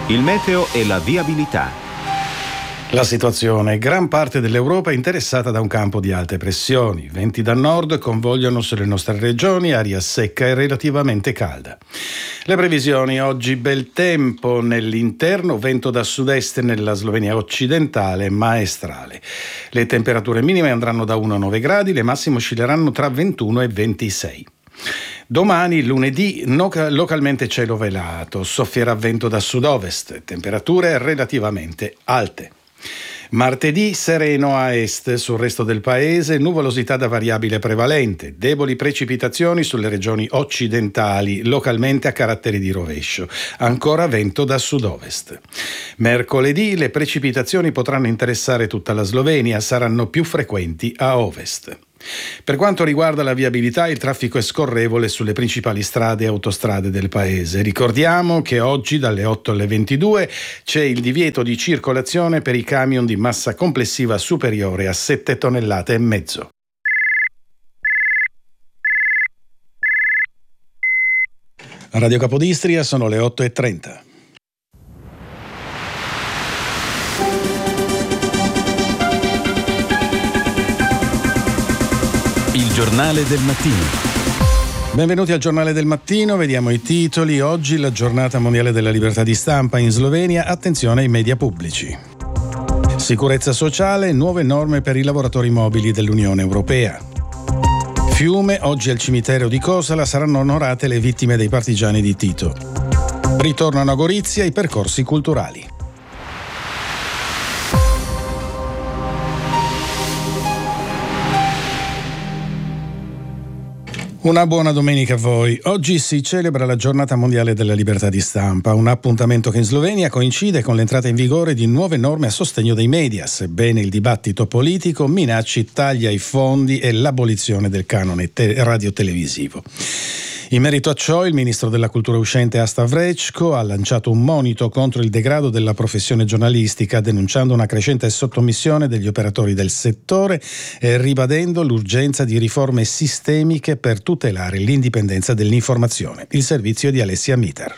Il meteo e la viabilità. La situazione: gran parte dell'Europa è interessata da un campo di alte pressioni. Venti da nord convogliano sulle nostre regioni, aria secca e relativamente calda. Le previsioni: oggi bel tempo nell'interno, vento da sud-est nella Slovenia occidentale maestrale. Le temperature minime andranno da 1 a 9 gradi, le massime oscilleranno tra 21 e 26. Domani, lunedì, localmente cielo velato, soffierà vento da sud-ovest, temperature relativamente alte. Martedì sereno a est, sul resto del paese nuvolosità da variabile prevalente, deboli precipitazioni sulle regioni occidentali, localmente a caratteri di rovescio, ancora vento da sud-ovest. Mercoledì le precipitazioni potranno interessare tutta la Slovenia, saranno più frequenti a ovest. Per quanto riguarda la viabilità, il traffico è scorrevole sulle principali strade e autostrade del paese. Ricordiamo che oggi dalle 8 alle 22 c'è il divieto di circolazione per i camion di massa complessiva superiore a 7,5 tonnellate. Radio Capodistria, sono le 8:30. Il giornale del mattino. Benvenuti al giornale del mattino, vediamo i titoli. Oggi la giornata mondiale della libertà di stampa in Slovenia, attenzione ai media pubblici. Sicurezza sociale, nuove norme per i lavoratori mobili dell'Unione Europea. Fiume, oggi al cimitero di Kosala saranno onorate le vittime dei partigiani di Tito. Ritornano a Gorizia i percorsi culturali. Una buona domenica a voi. Oggi si celebra la giornata mondiale della libertà di stampa, un appuntamento che in Slovenia coincide con l'entrata in vigore di nuove norme a sostegno dei media, sebbene il dibattito politico minacci tagli ai fondi e l'abolizione del canone radiotelevisivo. In merito a ciò, il ministro della cultura uscente Asta Vrečko ha lanciato un monito contro il degrado della professione giornalistica, denunciando una crescente sottomissione degli operatori del settore e ribadendo l'urgenza di riforme sistemiche per tutelare l'indipendenza dell'informazione. Il servizio di Alessia Miter.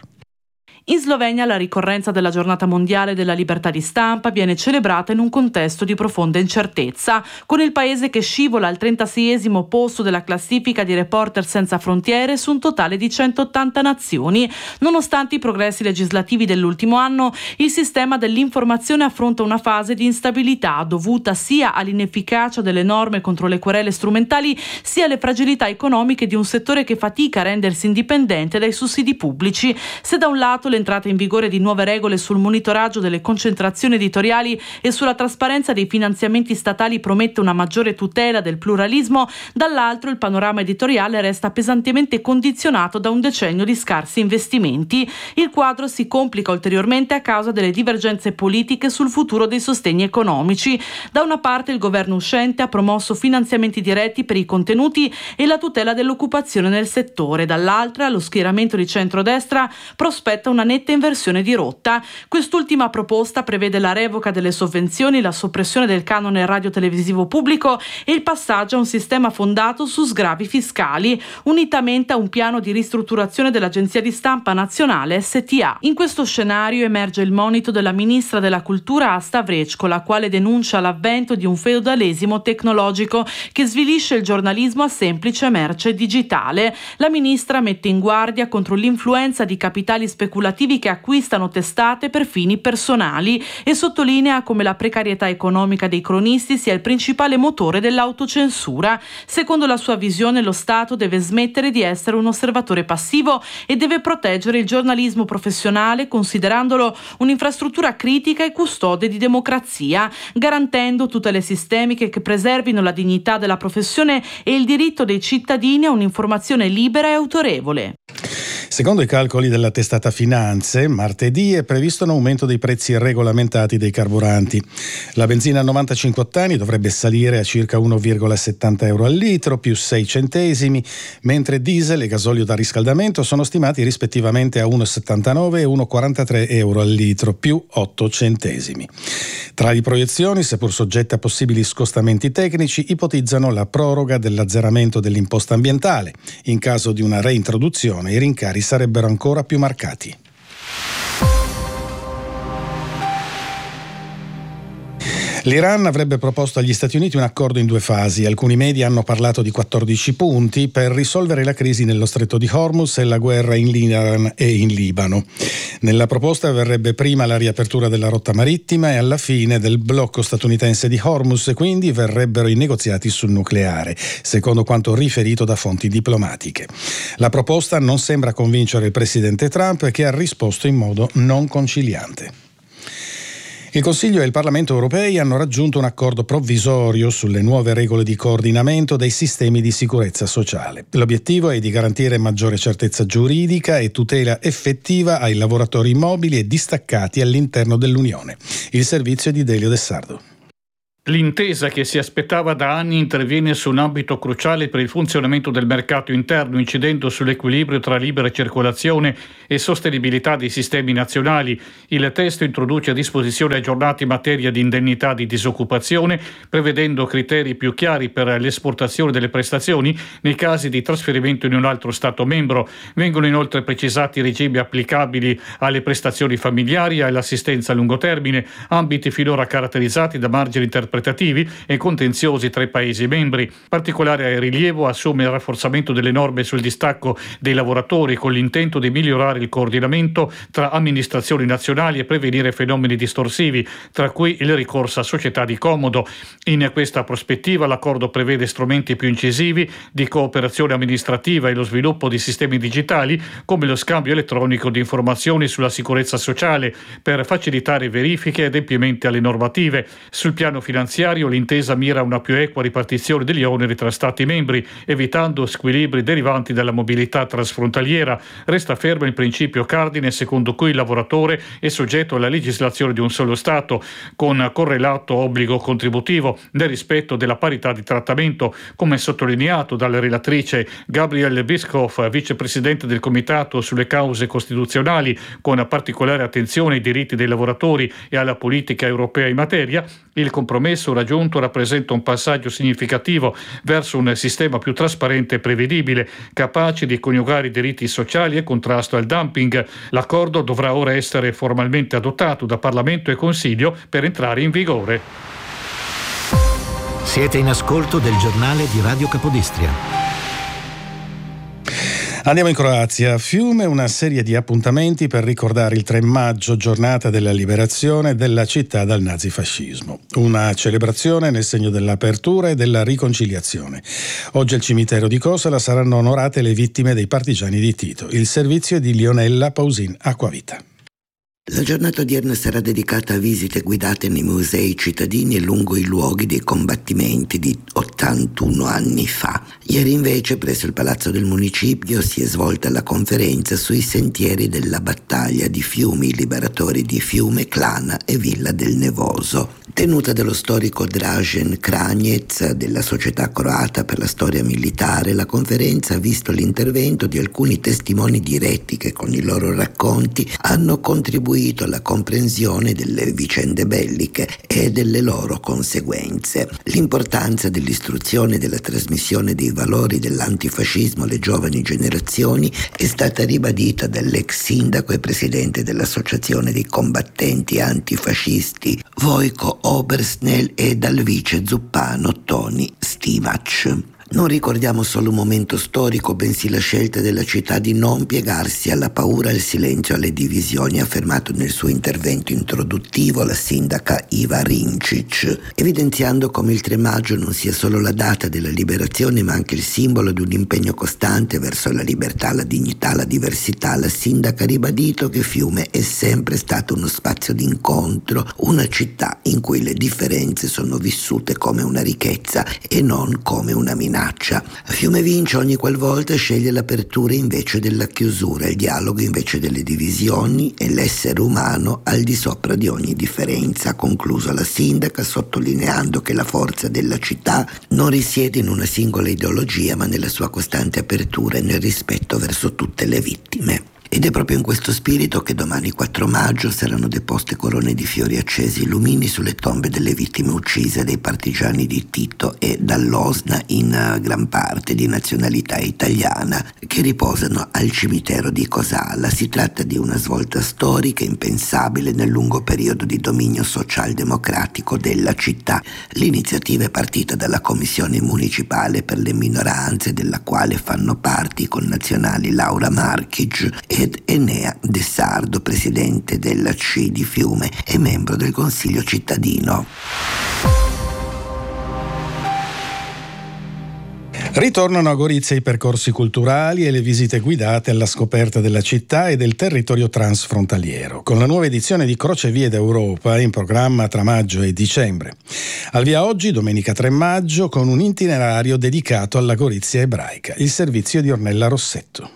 In Slovenia la ricorrenza della giornata mondiale della libertà di stampa viene celebrata in un contesto di profonda incertezza, con il paese che scivola al 36esimo posto della classifica di Reporter Senza Frontiere su un totale di 180 nazioni. Nonostante i progressi legislativi dell'ultimo anno, il sistema dell'informazione affronta una fase di instabilità dovuta sia all'inefficacia delle norme contro le querele strumentali, sia alle fragilità economiche di un settore che fatica a rendersi indipendente dai sussidi pubblici. Se da un lato l'entrata in vigore di nuove regole sul monitoraggio delle concentrazioni editoriali e sulla trasparenza dei finanziamenti statali promette una maggiore tutela del pluralismo, dall'altro il panorama editoriale resta pesantemente condizionato da un decennio di scarsi investimenti. Il quadro si complica ulteriormente a causa delle divergenze politiche sul futuro dei sostegni economici. Da una parte il governo uscente ha promosso finanziamenti diretti per i contenuti e la tutela dell'occupazione nel settore, dall'altra lo schieramento di centrodestra prospetta una netta inversione di rotta. Quest'ultima proposta prevede la revoca delle sovvenzioni, la soppressione del canone radiotelevisivo pubblico e il passaggio a un sistema fondato su sgravi fiscali, unitamente a un piano di ristrutturazione dell'Agenzia di Stampa Nazionale STA. In questo scenario emerge il monito della ministra della Cultura Asta Vrečko, la quale denuncia l'avvento di un feudalesimo tecnologico che svilisce il giornalismo a semplice merce digitale. La ministra mette in guardia contro l'influenza di capitali speculativi che acquistano testate per fini personali e sottolinea come la precarietà economica dei cronisti sia il principale motore dell'autocensura. Secondo la sua visione, lo Stato deve smettere di essere un osservatore passivo e deve proteggere il giornalismo professionale, considerandolo un'infrastruttura critica e custode di democrazia, garantendo tutele sistemiche che preservino la dignità della professione e il diritto dei cittadini a un'informazione libera e autorevole. Secondo i calcoli della testata Finanze, martedì è previsto un aumento dei prezzi regolamentati dei carburanti. La benzina a 95 ottani dovrebbe salire a circa 1,70 euro al litro, più 6 centesimi, mentre diesel e gasolio da riscaldamento sono stimati rispettivamente a 1,79 e 1,43 euro al litro, più 8 centesimi. Tra le proiezioni, seppur soggette a possibili scostamenti tecnici, ipotizzano la proroga dell'azzeramento dell'imposta ambientale. In caso di una reintroduzione, i rincari sarebbero ancora più marcati. L'Iran avrebbe proposto agli Stati Uniti un accordo in 2 fasi. Alcuni media hanno parlato di 14 punti per risolvere la crisi nello stretto di Hormuz e la guerra in Iran e in Libano. Nella proposta verrebbe prima la riapertura della rotta marittima e alla fine del blocco statunitense di Hormuz, e quindi verrebbero i negoziati sul nucleare, secondo quanto riferito da fonti diplomatiche. La proposta non sembra convincere il presidente Trump, che ha risposto in modo non conciliante. Il Consiglio e il Parlamento europei hanno raggiunto un accordo provvisorio sulle nuove regole di coordinamento dei sistemi di sicurezza sociale. L'obiettivo è di garantire maggiore certezza giuridica e tutela effettiva ai lavoratori immobili e distaccati all'interno dell'Unione. Il servizio è di Delio De Sardo. L'intesa che si aspettava da anni interviene su un ambito cruciale per il funzionamento del mercato interno, incidendo sull'equilibrio tra libera circolazione e sostenibilità dei sistemi nazionali. Il testo introduce disposizioni aggiornate in materia di indennità di disoccupazione, prevedendo criteri più chiari per l'esportazione delle prestazioni nei casi di trasferimento in un altro Stato membro. Vengono inoltre precisati i regimi applicabili alle prestazioni familiari e all'assistenza a lungo termine, ambiti finora caratterizzati da margini interpretativi e contenziosi tra i Paesi membri. Particolare rilievo assume il rafforzamento delle norme sul distacco dei lavoratori, con l'intento di migliorare il coordinamento tra amministrazioni nazionali e prevenire fenomeni distorsivi, tra cui il ricorso a società di comodo. In questa prospettiva l'accordo prevede strumenti più incisivi di cooperazione amministrativa e lo sviluppo di sistemi digitali, come lo scambio elettronico di informazioni sulla sicurezza sociale, per facilitare verifiche e adempimenti alle normative. Sul piano finanziario l'intesa mira a una più equa ripartizione degli oneri tra Stati membri, evitando squilibri derivanti dalla mobilità transfrontaliera. Resta fermo il principio cardine secondo cui il lavoratore è soggetto alla legislazione di un solo Stato, con correlato obbligo contributivo nel rispetto della parità di trattamento, come sottolineato dalla relatrice Gabrielle Bischoff, vicepresidente del Comitato sulle cause costituzionali, con particolare attenzione ai diritti dei lavoratori e alla politica europea in materia. Il compromesso raggiunto rappresenta un passaggio significativo verso un sistema più trasparente e prevedibile, capace di coniugare i diritti sociali e contrasto al dumping. L'accordo dovrà ora essere formalmente adottato da Parlamento e Consiglio per entrare in vigore. Siete in ascolto del giornale di Radio Capodistria. Andiamo in Croazia. A Fiume una serie di appuntamenti per ricordare il 3 maggio, giornata della liberazione della città dal nazifascismo. Una celebrazione nel segno dell'apertura e della riconciliazione. Oggi al cimitero di Kosala saranno onorate le vittime dei partigiani di Tito. Il servizio è di Lionella Pausin Acquavita. La giornata odierna sarà dedicata a visite guidate nei musei cittadini e lungo i luoghi dei combattimenti di 81 anni fa. Ieri invece presso il Palazzo del Municipio si è svolta la conferenza sui sentieri della battaglia di Fiumi, i liberatori di Fiume, Klana e Villa del Nevoso. Tenuta dallo storico Dražen Kranjec della Società Croata per la Storia Militare, la conferenza ha visto l'intervento di alcuni testimoni diretti che con i loro racconti hanno contribuito alla comprensione delle vicende belliche e delle loro conseguenze. L'importanza dell'istruzione e della trasmissione dei valori dell'antifascismo alle giovani generazioni è stata ribadita dall'ex sindaco e presidente dell'Associazione dei combattenti antifascisti Vojko Obersnel e dal vice zuppano Toni Stimac. Non ricordiamo solo un momento storico, bensì la scelta della città di non piegarsi alla paura e al silenzio alle divisioni, ha affermato nel suo intervento introduttivo la sindaca Iva Rincic, evidenziando come il 3 maggio non sia solo la data della liberazione, ma anche il simbolo di un impegno costante verso la libertà, la dignità, la diversità. La sindaca ha ribadito che Fiume è sempre stato uno spazio di incontro, una città in cui le differenze sono vissute come una ricchezza e non come una minaccia. Fiume vince ogni qualvolta sceglie l'apertura invece della chiusura, il dialogo invece delle divisioni e l'essere umano al di sopra di ogni differenza, ha concluso la sindaca, sottolineando che la forza della città non risiede in una singola ideologia, ma nella sua costante apertura e nel rispetto verso tutte le vittime. Ed è proprio in questo spirito che domani 4 maggio saranno deposte corone di fiori accesi e lumini sulle tombe delle vittime uccise dai partigiani di Tito e Dall'Osna, in gran parte di nazionalità italiana, che riposano al cimitero di Cosala. Si tratta di una svolta storica impensabile nel lungo periodo di dominio socialdemocratico della città. L'iniziativa è partita dalla Commissione Municipale per le Minoranze, della quale fanno parte i connazionali Laura Marchig ed Enea De Sardo, presidente della C di Fiume e membro del Consiglio cittadino. Ritornano a Gorizia i percorsi culturali e le visite guidate alla scoperta della città e del territorio transfrontaliero, con la nuova edizione di Crocevie d'Europa in programma tra maggio e dicembre. Al via oggi, domenica 3 maggio, con un itinerario dedicato alla Gorizia ebraica, il servizio di Ornella Rossetto.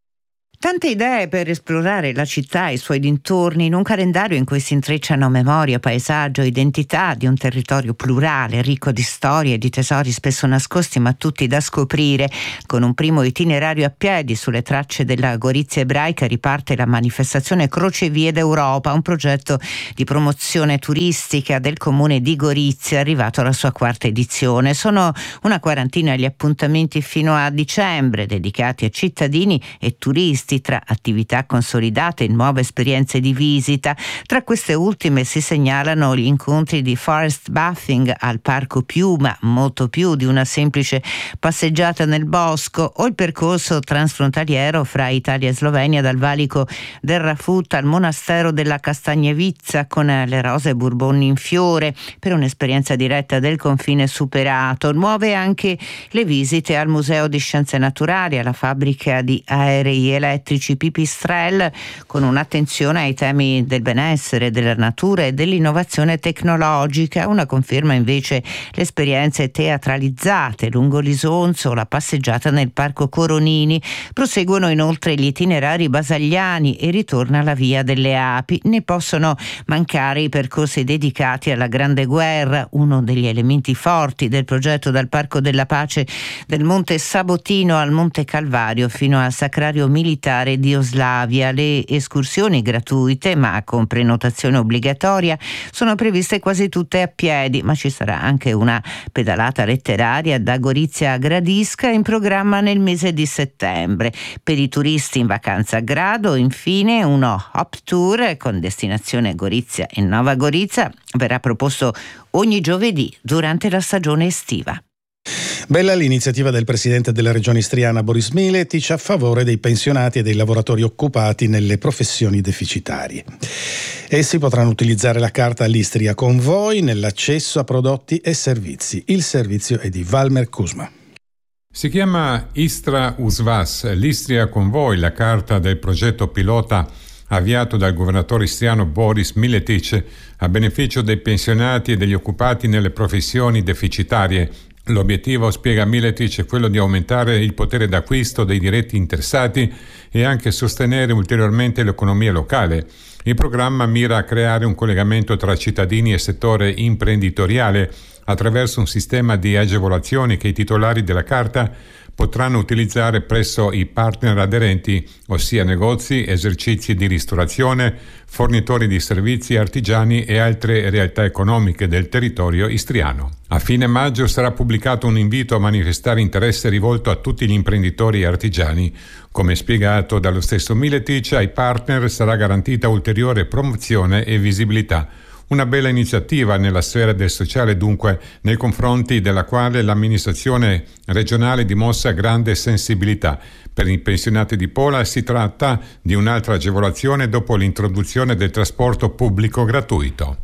Tante idee per esplorare la città e i suoi dintorni in un calendario in cui si intrecciano memoria, paesaggio, identità di un territorio plurale, ricco di storie e di tesori spesso nascosti ma tutti da scoprire. Con un primo itinerario a piedi sulle tracce della Gorizia ebraica riparte la manifestazione Crocevie d'Europa, un progetto di promozione turistica del comune di Gorizia arrivato alla sua 4ª edizione. Sono una quarantina gli appuntamenti fino a dicembre dedicati a cittadini e turisti, tra attività consolidate e nuove esperienze di visita. Tra queste ultime si segnalano gli incontri di forest bathing al Parco Piuma, molto più di una semplice passeggiata nel bosco, o il percorso transfrontaliero fra Italia e Slovenia dal valico del Rafut al monastero della Castagnevizza con le rose Bourbon in fiore per un'esperienza diretta del confine superato. Nuove anche le visite al Museo di Scienze Naturali, alla fabbrica di aerei elettrici Pipistrel, con un'attenzione ai temi del benessere, della natura e dell'innovazione tecnologica. Una conferma invece le esperienze teatralizzate lungo l'Isonzo, la passeggiata nel Parco Coronini. Proseguono inoltre gli itinerari basagliani e ritorna la Via delle Api. Ne possono mancare i percorsi dedicati alla Grande Guerra, uno degli elementi forti del progetto dal Parco della Pace del Monte Sabotino al Monte Calvario fino al Sacrario Militare di Oslavia. Le escursioni gratuite ma con prenotazione obbligatoria sono previste quasi tutte a piedi, ma ci sarà anche una pedalata letteraria da Gorizia a Gradisca in programma nel mese di settembre. Per i turisti in vacanza a grado, infine, uno hop tour con destinazione Gorizia e Nova Gorizia verrà proposto ogni giovedì durante la stagione estiva. Bella l'iniziativa del presidente della regione istriana Boris Miletic a favore dei pensionati e dei lavoratori occupati nelle professioni deficitarie. Essi potranno utilizzare la carta all'Istria Convoi nell'accesso a prodotti e servizi. Il servizio è di Valmer Kuzma. Si chiama Istra Usvas, l'Istria Convoi, la carta del progetto pilota avviato dal governatore istriano Boris Miletic a beneficio dei pensionati e degli occupati nelle professioni deficitarie. L'obiettivo, spiega Miletic, è quello di aumentare il potere d'acquisto dei diretti interessati e anche sostenere ulteriormente l'economia locale. Il programma mira a creare un collegamento tra cittadini e settore imprenditoriale attraverso un sistema di agevolazioni che i titolari della carta potranno utilizzare presso i partner aderenti, ossia negozi, esercizi di ristorazione, fornitori di servizi, artigiani e altre realtà economiche del territorio istriano. A fine maggio sarà pubblicato un invito a manifestare interesse rivolto a tutti gli imprenditori e artigiani. Come spiegato dallo stesso Miletic, ai partner sarà garantita ulteriore promozione e visibilità. Una bella iniziativa nella sfera del sociale, dunque, nei confronti della quale l'amministrazione regionale dimostra grande sensibilità. Per i pensionati di Pola si tratta di un'altra agevolazione dopo l'introduzione del trasporto pubblico gratuito.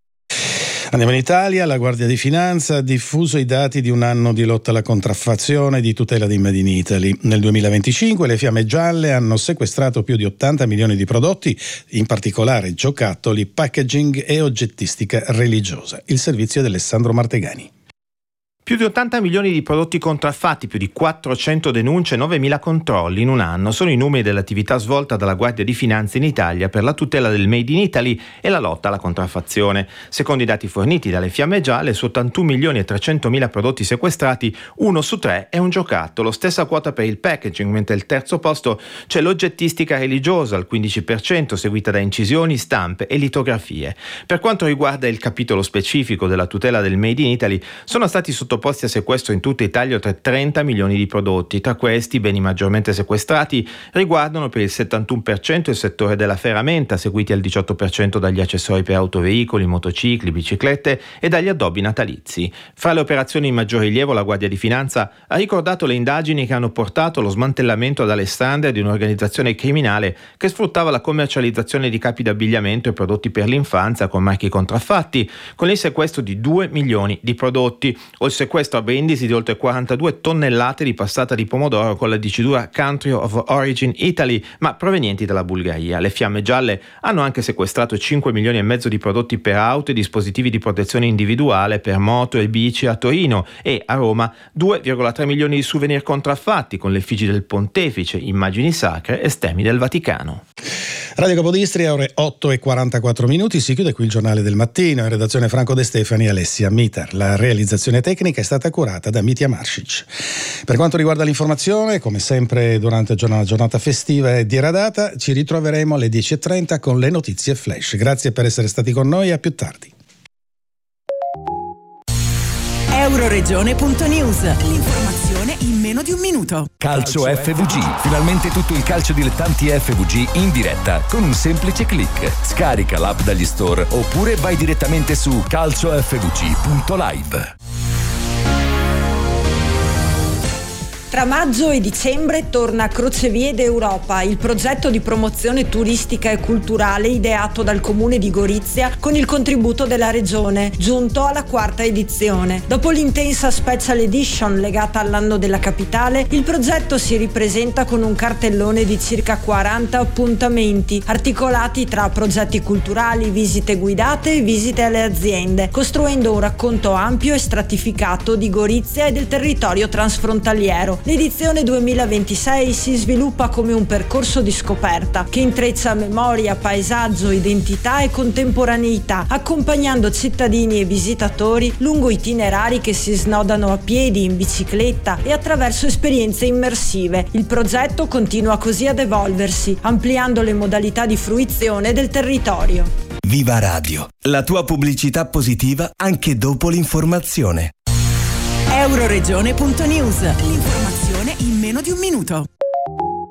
Andiamo in Italia. La Guardia di Finanza ha diffuso i dati di un anno di lotta alla contraffazione e di tutela di Made in Italy. Nel 2025 le Fiamme Gialle hanno sequestrato più di 80 milioni di prodotti, in particolare giocattoli, packaging e oggettistica religiosa. Il servizio di Alessandro Martegani. Più di 80 milioni di prodotti contraffatti, più di 400 denunce, 9.000 controlli in un anno sono i numeri dell'attività svolta dalla Guardia di Finanza in Italia per la tutela del Made in Italy e la lotta alla contraffazione. Secondo i dati forniti dalle Fiamme Gialle, su 81 milioni e 300.000 prodotti sequestrati, 1 su 3 è un giocattolo. Stessa quota per il packaging, mentre al terzo posto c'è l'oggettistica religiosa al 15%, seguita da incisioni, stampe e litografie. Per quanto riguarda il capitolo specifico della tutela del Made in Italy, sono stati sottoposti a sequestro in tutta Italia oltre 30 milioni di prodotti. Tra questi, i beni maggiormente sequestrati riguardano per il 71% il settore della ferramenta, seguiti al 18% dagli accessori per autoveicoli, motocicli, biciclette e dagli addobbi natalizi. Fra le operazioni in maggior rilievo, la Guardia di Finanza ha ricordato le indagini che hanno portato allo smantellamento ad Alessandria di un'organizzazione criminale che sfruttava la commercializzazione di capi d'abbigliamento e prodotti per l'infanzia con marchi contraffatti, con il sequestro di 2 milioni di prodotti, o il sequestro a Brindisi di oltre 42 tonnellate di passata di pomodoro con la dicitura Country of Origin Italy, ma provenienti dalla Bulgaria. Le Fiamme Gialle hanno anche sequestrato 5 milioni e mezzo di prodotti per auto e dispositivi di protezione individuale per moto e bici a Torino, e a Roma 2,3 milioni di souvenir contraffatti con l'effigie del Pontefice, immagini sacre e stemmi del Vaticano. Radio Capodistria, ore 8:44. Si chiude qui il giornale del mattino. In redazione Franco De Stefani e Alessia Mitar. La realizzazione tecnica è stata curata da Mitja Maršić. Per quanto riguarda l'informazione, come sempre durante la giornata festiva e diradata, ci ritroveremo alle 10:30 con le notizie flash. Grazie per essere stati con noi, a più tardi. Euroregione.news. L'informazione in meno di un minuto. Calcio FVG. Finalmente tutto il calcio dilettanti FVG in diretta con un semplice click. Scarica l'app dagli store oppure vai direttamente su calciofvg.live. Tra maggio e dicembre torna Crocevie d'Europa, il progetto di promozione turistica e culturale ideato dal comune di Gorizia con il contributo della regione, giunto alla 4ª edizione. Dopo l'intensa special edition legata all'anno della capitale, il progetto si ripresenta con un cartellone di circa 40 appuntamenti, articolati tra progetti culturali, visite guidate e visite alle aziende, costruendo un racconto ampio e stratificato di Gorizia e del territorio transfrontaliero. L'edizione 2026 si sviluppa come un percorso di scoperta che intreccia memoria, paesaggio, identità e contemporaneità, accompagnando cittadini e visitatori lungo itinerari che si snodano a piedi, in bicicletta e attraverso esperienze immersive. Il progetto continua così ad evolversi, ampliando le modalità di fruizione del territorio. Viva Radio, la tua pubblicità positiva anche dopo l'informazione. Euroregione.news. L'informazione in meno di un minuto.